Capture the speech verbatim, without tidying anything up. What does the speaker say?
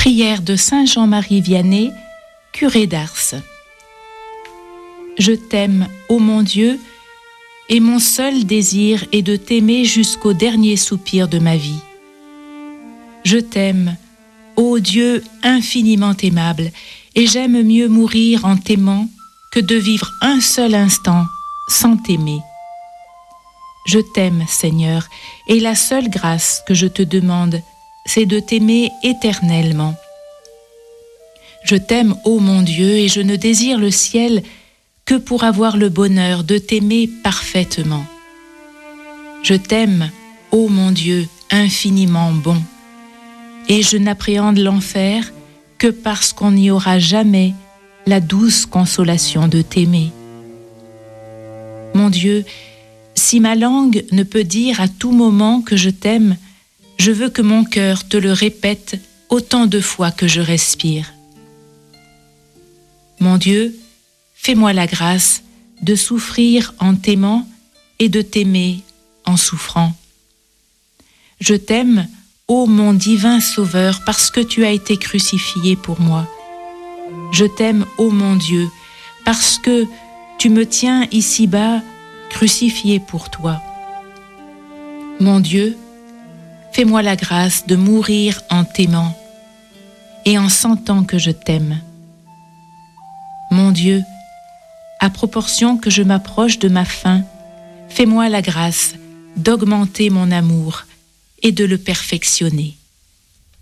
Prière de saint Jean-Marie Vianney, curé d'Ars. Je t'aime, ô mon Dieu, et mon seul désir est de t'aimer jusqu'au dernier soupir de ma vie. Je t'aime, ô Dieu infiniment aimable, et j'aime mieux mourir en t'aimant que de vivre un seul instant sans t'aimer. Je t'aime, Seigneur, et la seule grâce que je te demande, c'est de t'aimer éternellement. Je t'aime, ô mon Dieu, et je ne désire le ciel que pour avoir le bonheur de t'aimer parfaitement. Je t'aime, ô mon Dieu, infiniment bon, et je n'appréhende l'enfer que parce qu'on n'y aura jamais la douce consolation de t'aimer. Mon Dieu, si ma langue ne peut dire à tout moment que je t'aime, je veux que mon cœur te le répète autant de fois que je respire. Mon Dieu, fais-moi la grâce de souffrir en t'aimant et de t'aimer en souffrant. Je t'aime, ô mon divin Sauveur, parce que tu as été crucifié pour moi. Je t'aime, ô mon Dieu, parce que tu me tiens ici-bas crucifié pour toi. Mon Dieu, fais-moi la grâce de mourir en t'aimant et en sentant que je t'aime. Mon Dieu, à proportion que je m'approche de ma fin, fais-moi la grâce d'augmenter mon amour et de le perfectionner.